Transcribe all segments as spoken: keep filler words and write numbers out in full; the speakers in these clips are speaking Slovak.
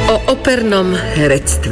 O opernom herectve.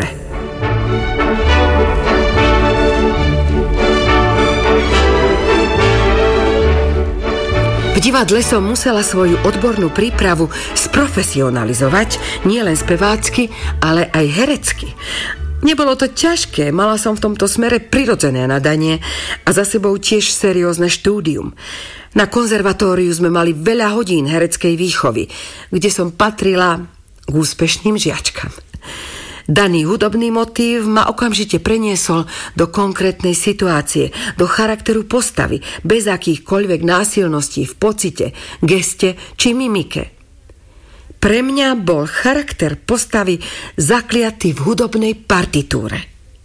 V divadle som musela svoju odbornú prípravu sprofesionalizovať, nielen spevácky, ale aj herecky. Nebolo to ťažké, mala som v tomto smere prirodzené nadanie a za sebou tiež seriózne štúdium. Na konzervatóriu sme mali veľa hodín hereckej výchovy, kde som patrila k úspešným žiačkam. Daný hudobný motív ma okamžite preniesol do konkrétnej situácie, do charakteru postavy, bez akýchkoľvek násilností v pocite, geste či mimike. Pre mňa bol charakter postavy zakliatý v hudobnej partitúre.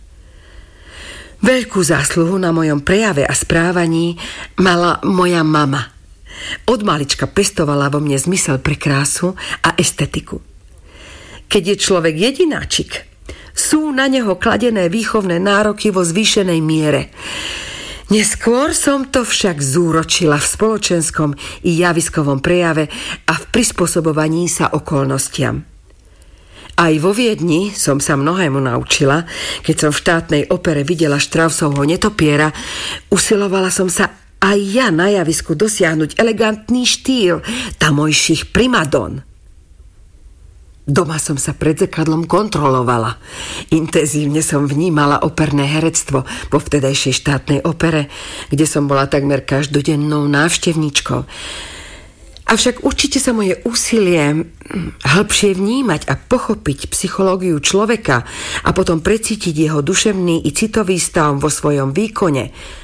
Veľkú zásluhu na mojom prejave a správaní mala moja mama. Od malička pestovala vo mne zmysel pre krásu a estetiku. Keď je človek jedináčik, sú na neho kladené výchovné nároky vo zvýšenej miere. Neskôr som to však zúročila v spoločenskom i javiskovom prejave a v prispôsobovaní sa okolnostiam. Aj vo Viedni som sa mnohému naučila. Keď som v štátnej opere videla Straussovho Netopiera, usilovala som sa aj ja na javisku dosiahnuť elegantný štýl tamojších primadon. Doma som sa pred zrkadlom kontrolovala. Intenzívne som vnímala operné herectvo vo vtedajšej štátnej opere, kde som bola takmer každodennou návštevníčkou. Avšak určite sa moje úsilie hĺbšie vnímať a pochopiť psychológiu človeka a potom precítiť jeho duševný i citový stav vo svojom výkone